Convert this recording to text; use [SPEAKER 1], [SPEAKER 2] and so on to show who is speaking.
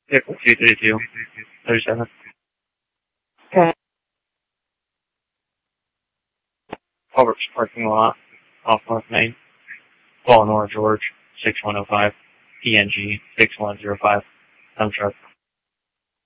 [SPEAKER 1] Vehicle 232, 37.
[SPEAKER 2] Okay.
[SPEAKER 1] Culver's parking lot, off North Main. Baltimore, George, 6105, PNG 6105. Dump truck.